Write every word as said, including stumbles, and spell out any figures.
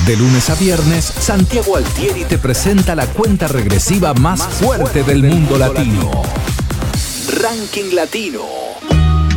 De lunes a viernes, Santiago Altieri te presenta la cuenta regresiva más fuerte del mundo latino. Ranking Latino.